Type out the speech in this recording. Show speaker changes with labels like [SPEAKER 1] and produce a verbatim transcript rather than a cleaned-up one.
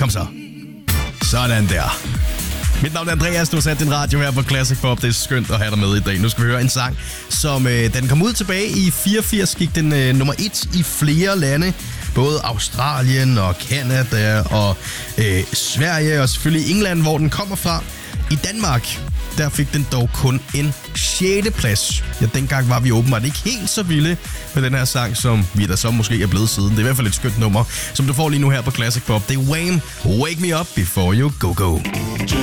[SPEAKER 1] Kom så. Sådan der. Mit navn er Andreas, du har sat din radio her på Classic Pop. Det er skønt at have dig med i dag. Nu skal vi høre en sang, som øh, den kom ud tilbage i fireogfirs, gik den øh, nummer et i flere lande. Både Australien og Canada og øh, Sverige og selvfølgelig England, hvor den kommer fra. I Danmark, der fik den dog kun en sjette plads. Ja, dengang var vi åbenbart ikke helt så vilde med den her sang, som vi da så måske er blevet siden. Det er i hvert fald et skønt nummer, som du får lige nu her på Classic Pop. Det er Wham! Wake Me Up Before You Go Go.